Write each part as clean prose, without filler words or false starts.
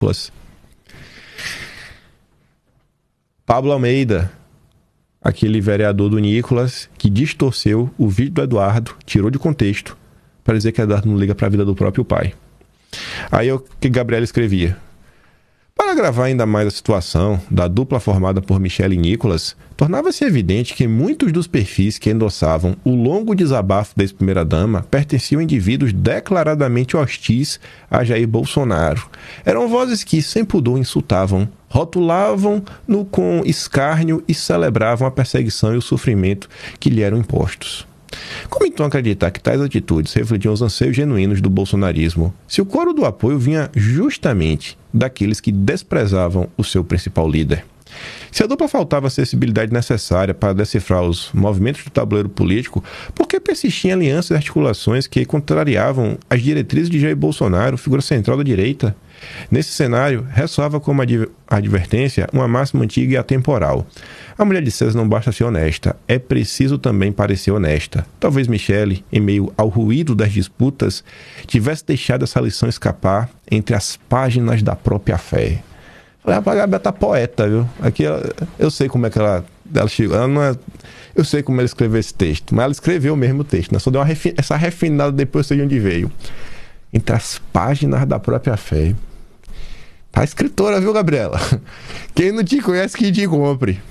Pablo Almeida, aquele vereador do Nicolas, que distorceu o vídeo do Eduardo, tirou de contexto, para dizer que Eduardo não liga para a vida do próprio pai. Aí o que Gabriela escrevia? Para agravar ainda mais a situação da dupla formada por Michele e Nicolas, tornava-se evidente que muitos dos perfis que endossavam o longo desabafo da ex-primeira-dama pertenciam a indivíduos declaradamente hostis a Jair Bolsonaro. Eram vozes que, sem pudor, insultavam, rotulavam-no com escárnio e celebravam a perseguição e o sofrimento que lhe eram impostos. Como então acreditar que tais atitudes refletiam os anseios genuínos do bolsonarismo, se o coro do apoio vinha justamente daqueles que desprezavam o seu principal líder? Se a dupla faltava a sensibilidade necessária para decifrar os movimentos do tabuleiro político, por que persistia em alianças e articulações que contrariavam as diretrizes de Jair Bolsonaro, figura central da direita? Nesse cenário, ressoava como advertência uma máxima antiga e atemporal. A mulher de César não basta ser honesta, é preciso também parecer honesta. Talvez Michele, em meio ao ruído das disputas, tivesse deixado essa lição escapar entre as páginas da própria fé. Falei, rapaz, a Gabriela tá poeta, viu? Aqui eu sei como é que ela chegou. Ela não é, eu sei como ela escreveu esse texto, mas ela escreveu mesmo o texto, né? Só deu essa refinada depois, sei de onde veio. Entre as páginas da própria fé. Tá escritora, viu, Gabriela? Quem não te conhece, que te compre.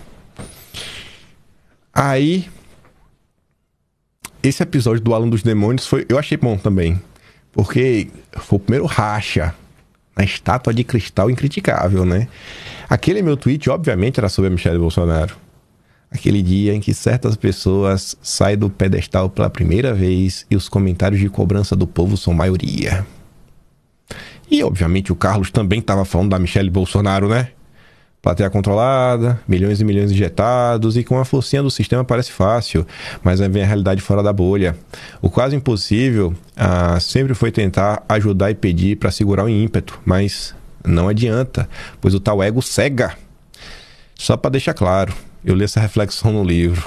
Aí, esse episódio do Alan dos Demônios eu achei bom também. Porque foi o primeiro racha na estátua de cristal incriticável, né? Aquele meu tweet, obviamente, era sobre a Michele Bolsonaro. Aquele dia em que certas pessoas saem do pedestal pela primeira vez e os comentários de cobrança do povo são maioria. E, obviamente, o Carlos também estava falando da Michele Bolsonaro, né? Plateia controlada, milhões e milhões injetados, e com a forcinha do sistema parece fácil, mas aí vem a realidade fora da bolha. O quase impossível sempre foi tentar ajudar e pedir para segurar o ímpeto, mas não adianta, pois o tal ego cega. Só para deixar claro, eu li essa reflexão no livro.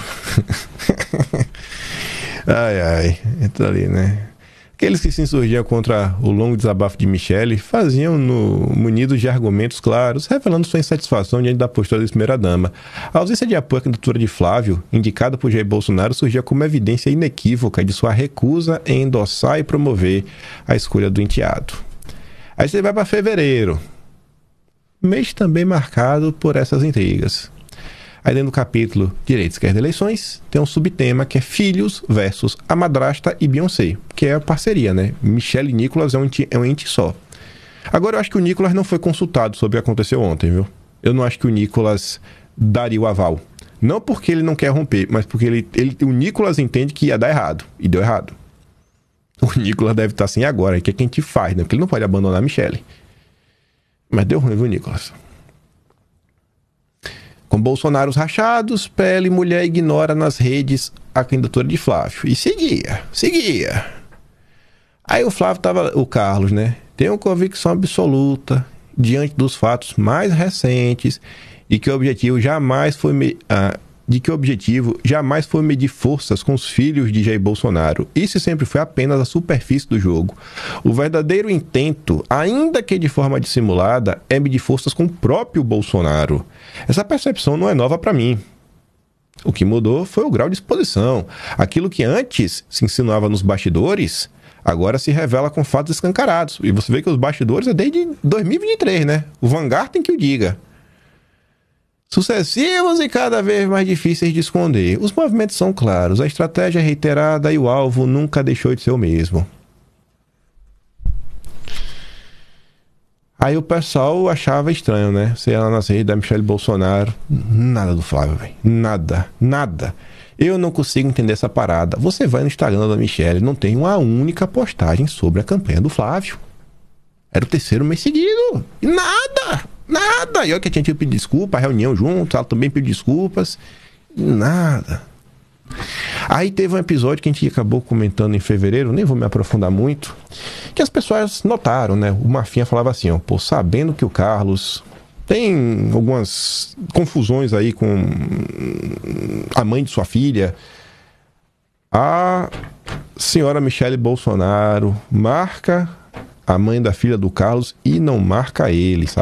Entra ali, né? Aqueles que se insurgiam contra o longo desabafo de Michele faziam-no munidos de argumentos claros, revelando sua insatisfação diante da postura da primeira-dama. A ausência de apoio à candidatura de Flávio, indicada por Jair Bolsonaro, surgia como evidência inequívoca de sua recusa em endossar e promover a escolha do enteado. Aí você vai para fevereiro, mês também marcado por essas intrigas. Aí dentro do capítulo Direita, Esquerda e Eleições, tem um subtema que é Filhos versus a Madrasta e Beyoncé, que é a parceria, né? Michele e Nicolas é um ente só. Agora, eu acho que o Nicolas não foi consultado sobre o que aconteceu ontem, viu? Eu não acho que o Nicolas daria o aval. Não porque ele não quer romper, mas porque o Nicolas entende que ia dar errado, e deu errado. O Nicolas deve estar assim agora, que é quem te faz, né? Porque ele não pode abandonar a Michele. Mas deu ruim, viu, Nicolas? Com Bolsonaro rachados, PL mulher ignora nas redes a candidatura de Flávio. E seguia. Aí o Carlos, né? Tem uma convicção absoluta diante dos fatos mais recentes de que o objetivo jamais foi medir forças com os filhos de Jair Bolsonaro. Isso sempre foi apenas a superfície do jogo. O verdadeiro intento, ainda que de forma dissimulada, é medir forças com o próprio Bolsonaro. Essa percepção não é nova para mim. O que mudou foi o grau de exposição. Aquilo que antes se insinuava nos bastidores, agora se revela com fatos escancarados. E você vê que os bastidores é desde 2023, né? O Vanguard tem que o diga. Sucessivos e cada vez mais difíceis de esconder. Os movimentos são claros, a estratégia é reiterada e o alvo nunca deixou de ser o mesmo. Aí o pessoal achava estranho, né? Sei lá nas redes da Michele Bolsonaro. Nada do Flávio, velho. Nada. Eu não consigo entender essa parada. Você vai no Instagram da Michele, não tem uma única postagem sobre a campanha do Flávio. Era o terceiro mês seguido. E nada. E olha que tinha pedido desculpa, a reunião junto, ela também pediu desculpas. Nada. Aí teve um episódio que a gente acabou comentando em fevereiro, nem vou me aprofundar muito, que as pessoas notaram, né? O Marfinha falava assim, ó, pô, sabendo que o Carlos tem algumas confusões aí com a mãe de sua filha, a senhora Michele Bolsonaro marca a mãe da filha do Carlos e não marca ele, sabe?